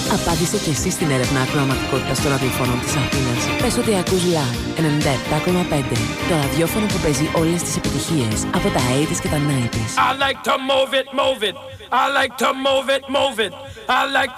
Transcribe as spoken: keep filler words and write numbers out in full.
Απάντησε και εσύ στην έρευνα ακροαματικότητας των ραδιοφώνων της Αθήνας. Πες ότι ακούς Love ενενήντα επτά κόμμα πέντε. Το ραδιόφωνο που παίζει όλες τις επιτυχίες από τα ογδόντα και τα ενενήντα. I like to move it, move it. I like to move it, move it. I like